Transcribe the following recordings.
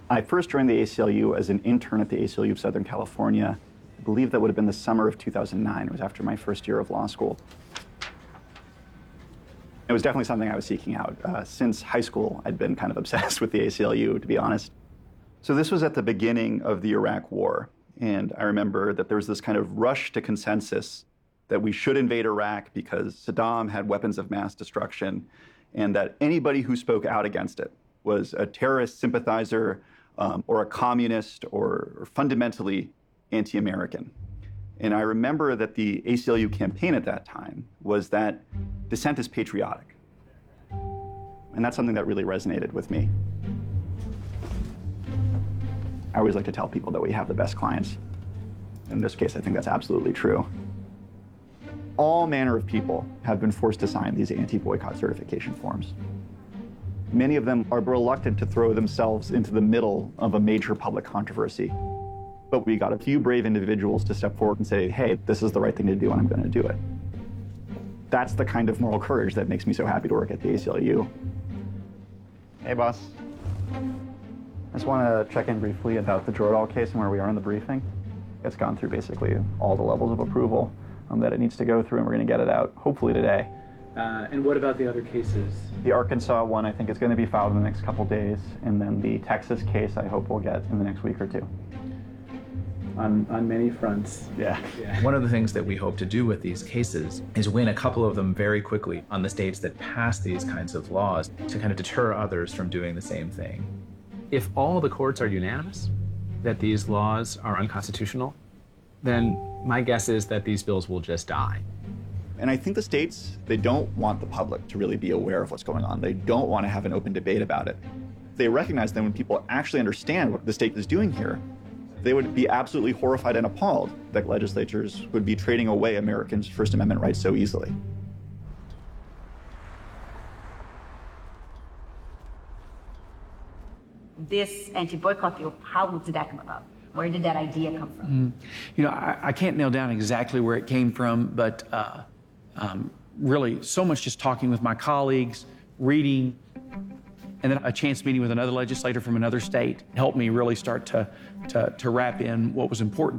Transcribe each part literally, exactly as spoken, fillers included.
I first joined the A C L U as an intern at the A C L U of Southern California. I believe that would have been the summer of two thousand nine. It was after my first year of law school. It was definitely something I was seeking out. Uh, since high school, I'd been kind of obsessed with the A C L U, to be honest. So this was at the beginning of the Iraq War, and I remember that there was this kind of rush to consensus that we should invade Iraq because Saddam had weapons of mass destruction, and that anybody who spoke out against it was a terrorist sympathizer um, or a communist or, or fundamentally anti-American. And I remember that the A C L U campaign at that time was that dissent is patriotic. And that's something that really resonated with me. I always like to tell people that we have the best clients. In this case, I think that's absolutely true. All manner of people have been forced to sign these anti-boycott certification forms. Many of them are reluctant to throw themselves into the middle of a major public controversy. But we got a few brave individuals to step forward and say, hey, this is the right thing to do and I'm going to do it. That's the kind of moral courage that makes me so happy to work at the A C L U. Hey, boss. I just want to check in briefly about the Jordahl case and where we are in the briefing. It's gone through basically all the levels of approval um, that it needs to go through, and we're going to get it out, hopefully today. Uh, and what about the other cases? The Arkansas one, I think, is going to be filed in the next couple days, and then the Texas case, I hope we'll get in the next week or two. On, on many fronts. Yeah. yeah. One of the things that we hope to do with these cases is win a couple of them very quickly on the states that pass these kinds of laws to kind of deter others from doing the same thing. If all the courts are unanimous that these laws are unconstitutional, then my guess is that these bills will just die. And I think the states, they don't want the public to really be aware of what's going on. They don't want to have an open debate about it. They recognize that when people actually understand what the state is doing here, they would be absolutely horrified and appalled that legislatures would be trading away Americans' First Amendment rights so easily. This anti-boycott bill, how did that come about? Where did that idea come from? Mm, you know, I, I can't nail down exactly where it came from, but uh, um, really so much just talking with my colleagues, reading, and then a chance meeting with another legislator from another state helped me really start to, to, to wrap in what was important.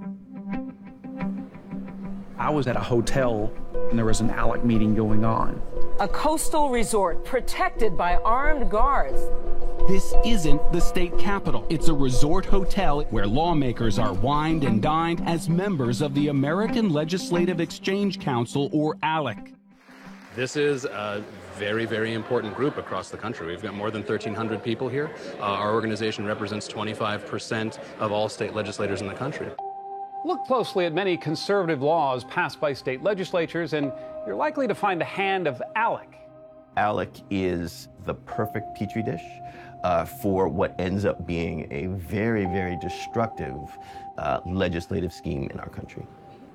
I was at a hotel and there was an ALEC meeting going on. A coastal resort protected by armed guards. This isn't the state capitol. It's a resort hotel where lawmakers are wined and dined as members of the American Legislative Exchange Council, or ALEC. This is a very, very important group across the country. We've got more than thirteen hundred people here. Uh, our organization represents twenty-five percent of all state legislators in the country. Look closely at many conservative laws passed by state legislatures, and you're likely to find the hand of ALEC. ALEC is the perfect petri dish uh, for what ends up being a very, very destructive uh, legislative scheme in our country.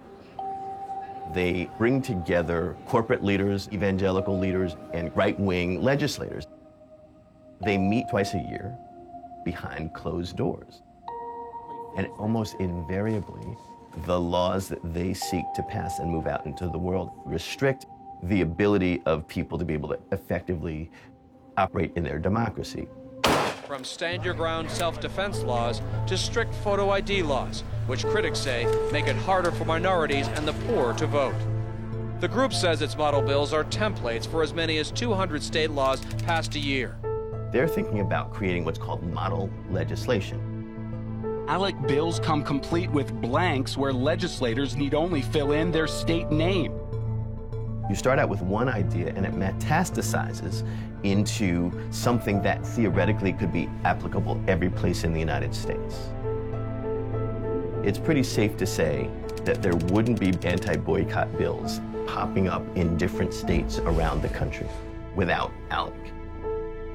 They bring together corporate leaders, evangelical leaders, and right-wing legislators. They meet twice a year behind closed doors. And almost invariably, the laws that they seek to pass and move out into the world restrict the ability of people to be able to effectively operate in their democracy. From stand-your-ground self-defense laws to strict photo I D laws, which critics say make it harder for minorities and the poor to vote. The group says its model bills are templates for as many as two hundred state laws passed a year. They're thinking about creating what's called model legislation. ALEC bills come complete with blanks where legislators need only fill in their state name. You start out with one idea and it metastasizes into something that theoretically could be applicable every place in the United States. It's pretty safe to say that there wouldn't be anti-boycott bills popping up in different states around the country without ALEC.